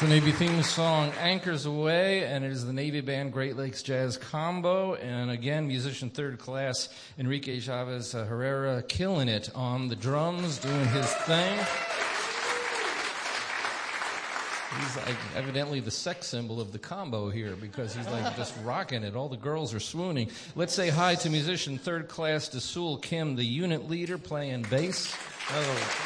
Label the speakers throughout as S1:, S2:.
S1: The Navy theme song Anchors Away, and it is the Navy Band Great Lakes Jazz Combo, and again, musician third class Enrique Chavez Herrera killing it on the drums, doing his thing. He's like evidently the sex symbol of the combo here because he's like just rocking it. All the girls are swooning. Let's say hi to musician third class Desul Kim, the unit leader playing bass.
S2: Hello.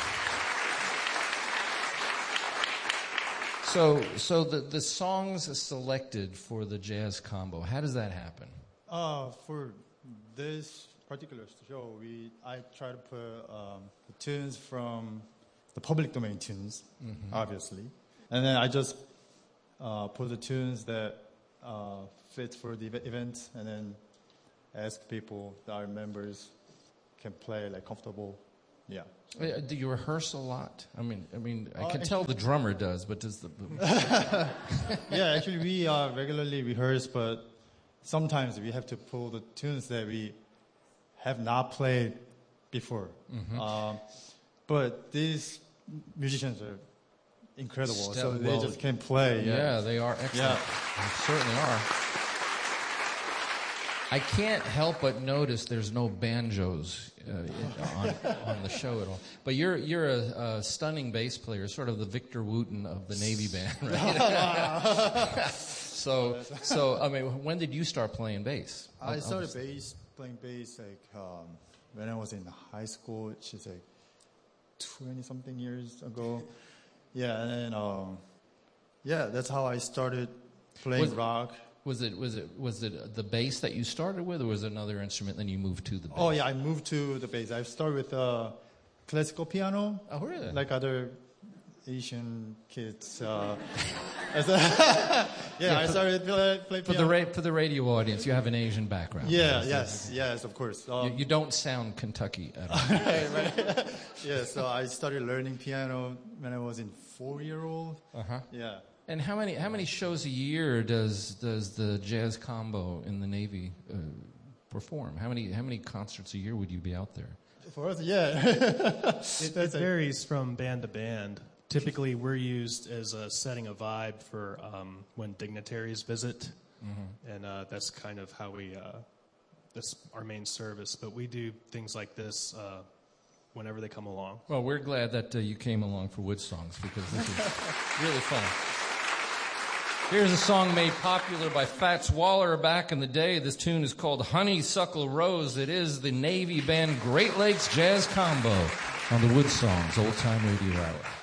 S1: So the songs selected for the jazz combo, how does that happen?
S2: For this particular show, I try to put the tunes from the public domain tunes, obviously, and then I just put the tunes that fit for the event, and then ask people that our members can play like comfortable. Yeah.
S1: Do you rehearse a lot? I mean, I can tell the drummer does, but does the...
S2: Yeah, actually, we regularly rehearse, but sometimes we have to pull the tunes that we have not played before. But these musicians are incredible, so they just can play.
S1: Yeah, they are excellent.
S2: Yeah.
S1: They certainly are. I can't help but notice there's no banjos on the show at all. But you're a stunning bass player, sort of the Victor Wooten of the Navy Band, right? So I mean, when did you start playing bass?
S2: I started playing bass like when I was in high school, which is like 20-something years ago. Yeah, and then that's how I started playing rock.
S1: Was it the bass that you started with, or was it another instrument, then you moved to the bass?
S2: Oh, yeah, I moved to the bass. I started with classical piano.
S1: Oh, really?
S2: Like other Asian kids. I started playing piano.
S1: For the radio audience, you have an Asian background.
S2: Yeah, yes, of course.
S1: You don't sound Kentucky at all.
S2: right. Yeah, so I started learning piano when I was in 4-year-old. Yeah.
S1: And how many shows a year does the jazz combo in the Navy perform? How many concerts a year would you be out there?
S2: For us, yeah.
S3: It varies from band to band. Typically, we're used as setting a vibe for when dignitaries visit, and that's kind of how that's our main service. But we do things like this whenever they come along.
S1: Well, we're glad that you came along for Wood Songs because this is really fun. Here's a song made popular by Fats Waller back in the day. This tune is called Honeysuckle Rose. It is the Navy Band Great Lakes Jazz Combo on the Wood Songs Old Time Radio Hour.